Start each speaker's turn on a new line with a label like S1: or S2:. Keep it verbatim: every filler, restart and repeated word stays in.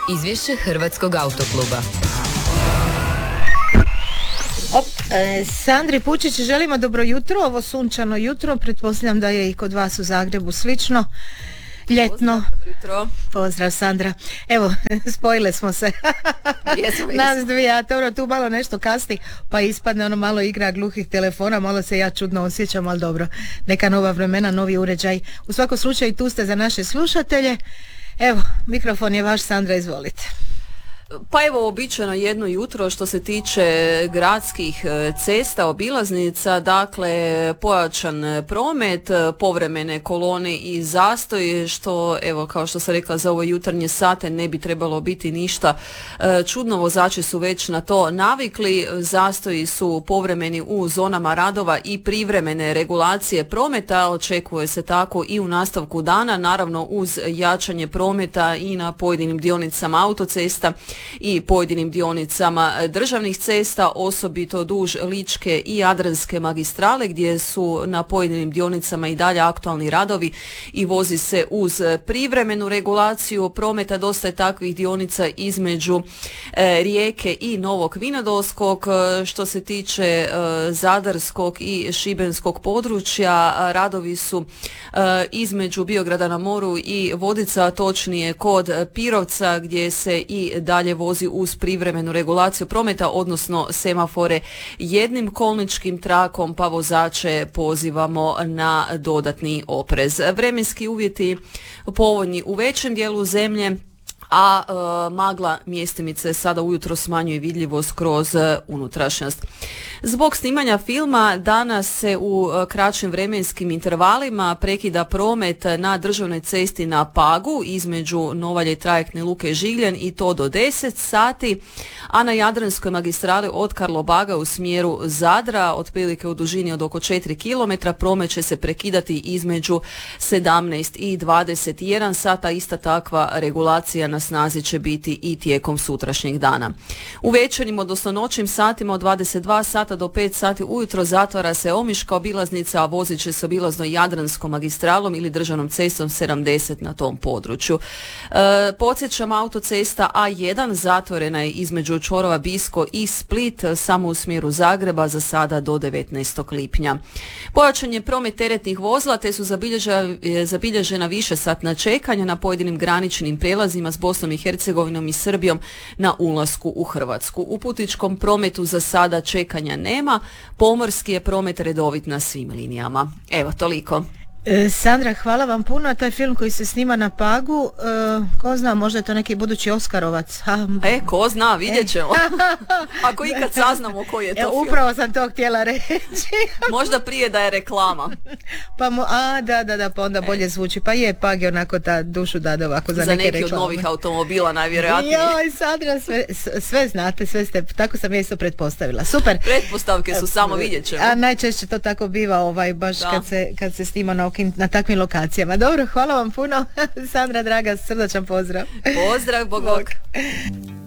S1: Izvješće Hrvatskog autokluba.
S2: Op, e, Sandri Pučić, želimo dobro jutro, ovo sunčano jutro, pretpostavljam da je i kod vas u Zagrebu slično, ljetno.
S3: Pozdrav,
S2: Pozdrav Sandra. Evo, spojile smo se.
S3: Jesmo,
S2: Nas dvije, a dobro, tu malo nešto kasni, pa ispadne ono malo igra gluhih telefona, malo se ja čudno osjećam, ali dobro, neka nova vremena, novi uređaj. U svakom slučaju tu ste za naše slušatelje. Evo, mikrofon je vaš, Sandra, izvolite.
S3: Pa evo, običajno jedno jutro što se tiče gradskih cesta, obilaznica, dakle pojačan promet, povremene kolone i zastoj, što evo kao što sam rekla za ovo jutarnje sate ne bi trebalo biti ništa čudno, vozači su već na to navikli, zastoji su povremeni u zonama radova i privremene regulacije prometa, očekuje se tako i u nastavku dana, naravno uz jačanje prometa i na pojedinim dionicama autocesta i pojedinim dionicama državnih cesta, osobito duž Ličke i Jadranske magistrale gdje su na pojedinim dionicama i dalje aktualni radovi i vozi se uz privremenu regulaciju prometa. Dosta je takvih dionica između e, Rijeke i Novog Vinodolskog. Što se tiče e, Zadarskog i Šibenskog područja, radovi su e, između Biograda na moru i Vodica, točnije kod Pirovca gdje se i dalje vozi uz privremenu regulaciju prometa, odnosno semafore jednim kolničkim trakom, pa vozače pozivamo na dodatni oprez. Vremenski uvjeti povoljni u većem dijelu zemlje, a e, magla mjestimice sada ujutro smanjuje vidljivost kroz e, unutrašnjost. Zbog snimanja filma danas se u e, kraćim vremenskim intervalima prekida promet na državnoj cesti na Pagu između Novalje i trajektne luke Žigljen i to do deset sati, a na Jadranskoj magistrali od Karlobaga u smjeru Zadra, otprilike u dužini od oko četiri kilometra, promet će se prekidati između sedamnaest i dvadeset jedan sata. Ista takva regulacija na snazi će biti i tijekom sutrašnjeg dana. U večernjim, odnosno noćnim satima od dvadeset dva sata do pet sati ujutro zatvara se Omiška obilaznica, a vozit će se obilazno Jadranskom magistralom ili državnom cestom sedamdeset na tom području. E, podsjećam, autocesta A jedan zatvorena je između Čvorova, Bisko i Split samo u smjeru Zagreba za sada do devetnaestog lipnja. Pojačan je promet teretnih vozila te su zabilježena višesatna čekanja na pojedinim graničnim prijelazima s Bosnom i Hercegovinom i Srbijom na ulasku u Hrvatsku. U putničkom prometu za sada čekanja nema, pomorski je promet redovit na svim linijama. Evo, toliko.
S2: E, Sandra, hvala vam puno. Taj film koji se snima na Pagu, e, ko zna, možda je to neki budući Oskarovac. Ha.
S3: E, ko zna, vidjet ćemo. Ako ikad saznamo koji je to
S2: e,
S3: film.
S2: Upravo sam to htjela reći.
S3: Možda prije da je reklama.
S2: Pa mo, a, da, da, da, pa onda bolje e. zvuči. Pa je, Pag je onako ta dušu dade ovako za,
S3: za
S2: neke
S3: neki
S2: reklame.
S3: od novih automobila najvjerojatnije.
S2: Joj, Sandra, sve, sve znate, sve ste, tako sam ja isto pretpostavila. Super.
S3: Pretpostavke su, samo vidjet ćemo.
S2: A najčešće to tako biva, ovaj, baš kad se, kad se snima na, okim, na takvim lokacijama. Dobro, hvala vam puno. Sandra, draga, srdačan pozdrav.
S3: Pozdrav, bog, bog.